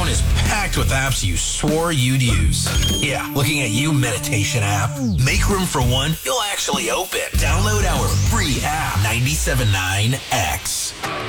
phone is packed with apps you swore you'd use. Yeah, looking at you, meditation app. Make room for one you'll actually open. Download our free app, 97.9X.